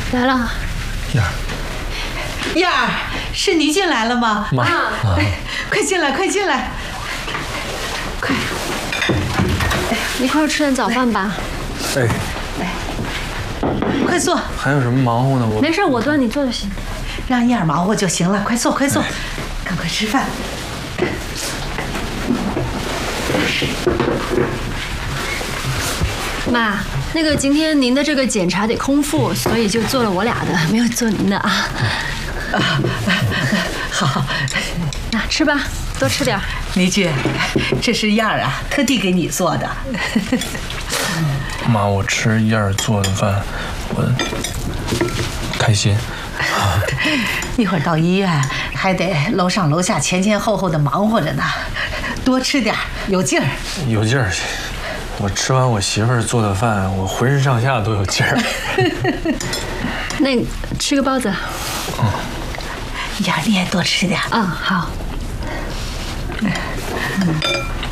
来了。 燕儿， 燕儿，是你进来了吗？ 妈， 快进来，快进来，快！ 一块儿吃点早饭吧。 哎， 快坐， 还有什么忙活呢？我没事，我端，你坐就行。 让燕儿忙活就行了。快坐，快坐，赶快吃饭。 妈，那个今天您的这个检查得空腹，所以就做了我俩的，没有做您的啊。 好， 那吃吧，多吃点。 倪俊，这是燕儿啊，特地给你做的。 妈，我吃燕儿做的饭，我开心。 一会儿到医院还得楼上楼下前前后后的忙活着呢，多吃点，有劲儿。 有劲儿。我吃完我媳妇儿做的饭，我浑身上下都有劲儿。 那吃个包子。 燕儿，你也多吃点。 好。